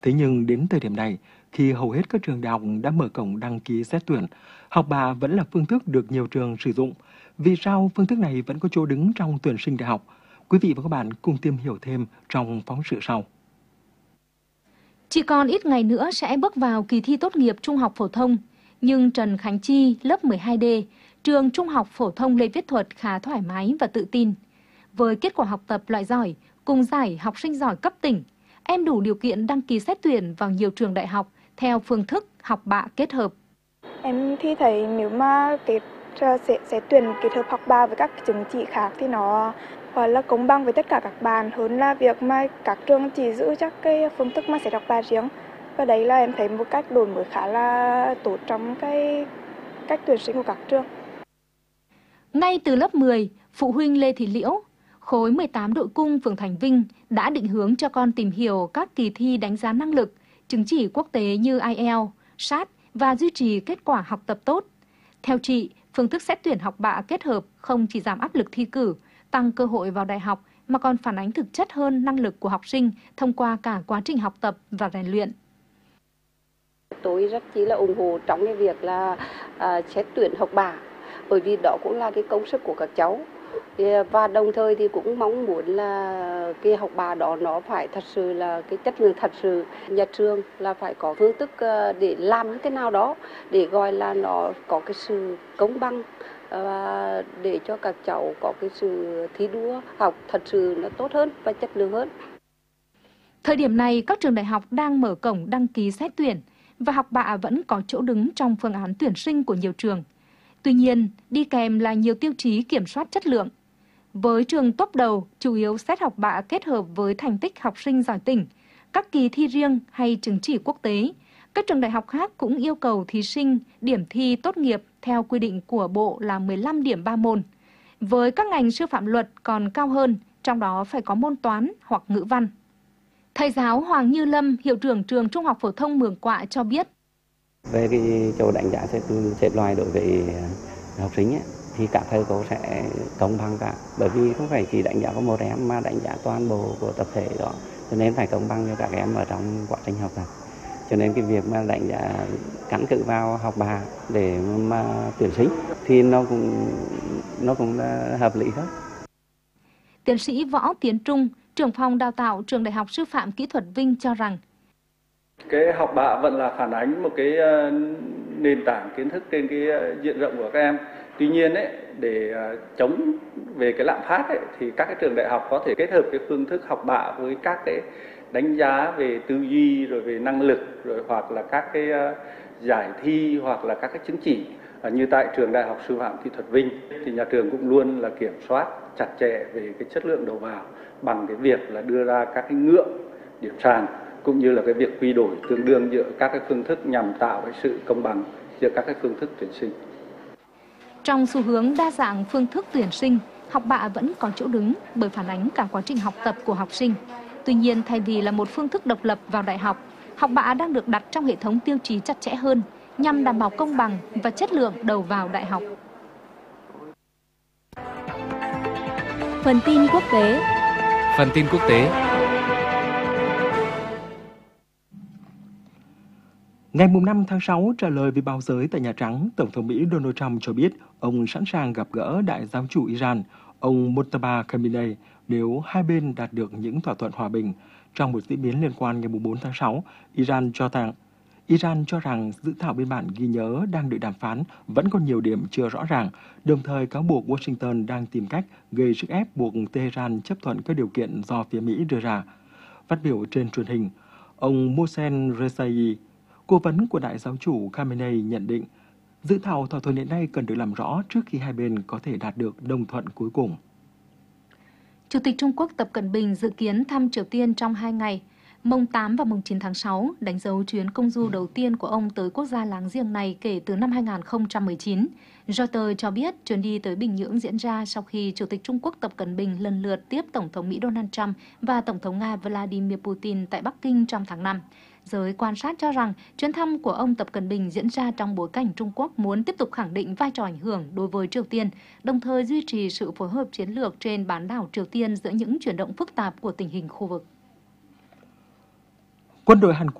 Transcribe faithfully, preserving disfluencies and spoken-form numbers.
Thế nhưng đến thời điểm này, khi hầu hết các trường đại học đã mở cổng đăng ký xét tuyển, học bạ vẫn là phương thức được nhiều trường sử dụng. Vì sao phương thức này vẫn có chỗ đứng trong tuyển sinh đại học? Quý vị và các bạn cùng tìm hiểu thêm trong phóng sự sau. Chỉ còn ít ngày nữa sẽ bước vào kỳ thi tốt nghiệp trung học phổ thông, nhưng Trần Khánh Chi, lớp mười hai D, trường Trung học phổ thông Lê Viết Thuật khá thoải mái và tự tin. Với kết quả học tập loại giỏi, cùng giải học sinh giỏi cấp tỉnh, em đủ điều kiện đăng ký xét tuyển vào nhiều trường đại học theo phương thức học bạ kết hợp. Em thì thấy nếu mà kết sẽ, sẽ tuyển kết hợp học bạ với các chứng chỉ khác thì nó gọi là công bằng với tất cả các bạn hơn là việc mà các trường chỉ giữ chắc cái phương thức mà sẽ học bạ riêng. Và đấy là em thấy một cách đổi mới khá là tốt trong cái cách tuyển sinh của các trường. Ngay từ lớp mười, phụ huynh Lê Thị Liễu, khối mười tám đội cung phường Thành Vinh đã định hướng cho con tìm hiểu các kỳ thi đánh giá năng lực, chứng chỉ quốc tế như ai eo, sát và duy trì kết quả học tập tốt. Theo chị, phương thức xét tuyển học bạ kết hợp không chỉ giảm áp lực thi cử, tăng cơ hội vào đại học mà còn phản ánh thực chất hơn năng lực của học sinh thông qua cả quá trình học tập và rèn luyện. Tôi rất chỉ là ủng hộ trong cái việc là à, xét tuyển học bạ, bởi vì đó cũng là cái công sức của các cháu. Và đồng thời thì cũng mong muốn là cái học bạ đó nó phải thật sự là cái chất lượng thật sự. Nhà trường là phải có phương thức để làm như thế nào đó để gọi là nó có cái sự công bằng và để cho các cháu có cái sự thi đua học thật sự nó tốt hơn và chất lượng hơn. Thời điểm này, các trường đại học đang mở cổng đăng ký xét tuyển và học bạ vẫn có chỗ đứng trong phương án tuyển sinh của nhiều trường. Tuy nhiên, đi kèm là nhiều tiêu chí kiểm soát chất lượng. Với trường top đầu, chủ yếu xét học bạ kết hợp với thành tích học sinh giỏi tỉnh, các kỳ thi riêng hay chứng chỉ quốc tế. Các trường đại học khác cũng yêu cầu thí sinh điểm thi tốt nghiệp theo quy định của Bộ là mười lăm điểm ba môn. Với các ngành sư phạm luật còn cao hơn, trong đó phải có môn toán hoặc ngữ văn. Thầy giáo Hoàng Như Lâm, hiệu trưởng trường Trung học phổ thông Mường Quạ cho biết. Về cái chỗ đánh giá xếp, xếp loại đối với học sinh ấy, thì các thầy cô sẽ công bằng cả, bởi vì không phải chỉ đánh giá có một em mà đánh giá toàn bộ của tập thể đó, cho nên phải công bằng cho các em ở trong quá trình học tập. Cho nên cái việc mà đánh giá căn cứ vào học bạ để mà tuyển sinh thì nó cũng nó cũng là hợp lý thôi. Tiến sĩ Võ Tiến Trung, trưởng phòng đào tạo trường Đại học Sư phạm Kỹ thuật Vinh cho rằng cái học bạ vẫn là phản ánh một cái nền tảng kiến thức trên cái diện rộng của các em. Tuy nhiên ấy, để chống về cái lạm phát ấy, thì các cái trường đại học có thể kết hợp cái phương thức học bạ với các cái đánh giá về tư duy, rồi về năng lực, rồi hoặc là các cái giải thi, hoặc là các cái chứng chỉ. Như tại trường Đại học Sư phạm Kỹ thuật Vinh thì nhà trường cũng luôn là kiểm soát chặt chẽ về cái chất lượng đầu vào bằng cái việc là đưa ra các cái ngưỡng điểm sàn, cũng như là cái việc quy đổi tương đương giữa các cái phương thức nhằm tạo cái sự công bằng giữa các cái phương thức tuyển sinh. Trong xu hướng đa dạng phương thức tuyển sinh, học bạ vẫn có chỗ đứng bởi phản ánh cả quá trình học tập của học sinh. Tuy nhiên, thay vì là một phương thức độc lập vào đại học, học bạ đang được đặt trong hệ thống tiêu chí chặt chẽ hơn nhằm đảm bảo công bằng và chất lượng đầu vào đại học. Phần tin quốc tế. Phần tin quốc tế. Ngày năm tháng sáu, trả lời với báo giới tại Nhà Trắng, Tổng thống Mỹ Donald Trump cho biết ông sẵn sàng gặp gỡ đại giáo chủ Iran, ông Mojtaba Khamenei, nếu hai bên đạt được những thỏa thuận hòa bình. Trong một diễn biến liên quan ngày bốn tháng sáu, Iran cho rằng Iran cho rằng dự thảo biên bản ghi nhớ đang đợi đàm phán vẫn còn nhiều điểm chưa rõ ràng, đồng thời cáo buộc Washington đang tìm cách gây sức ép buộc Tehran chấp thuận các điều kiện do phía Mỹ đưa ra. Phát biểu trên truyền hình, ông Mohsen Rezaei, cố vấn của đại giáo chủ Khamenei nhận định, dự thảo thỏa thuận hiện nay cần được làm rõ trước khi hai bên có thể đạt được đồng thuận cuối cùng. Chủ tịch Trung Quốc Tập Cận Bình dự kiến thăm Triều Tiên trong hai ngày, mùng tám và mùng chín tháng sáu, đánh dấu chuyến công du đầu tiên của ông tới quốc gia láng giềng này kể từ năm hai nghìn không trăm mười chín. Reuters cho biết chuyến đi tới Bình Nhưỡng diễn ra sau khi Chủ tịch Trung Quốc Tập Cận Bình lần lượt tiếp Tổng thống Mỹ Donald Trump và Tổng thống Nga Vladimir Putin tại Bắc Kinh trong tháng năm. Giới quan sát cho rằng chuyến thăm của ông Tập Cận Bình diễn ra trong bối cảnh Trung Quốc muốn tiếp tục khẳng định vai trò ảnh hưởng đối với Triều Tiên, đồng thời duy trì sự phối hợp chiến lược trên bán đảo Triều Tiên giữa những chuyển động phức tạp của tình hình khu vực. Quân đội Hàn Quốc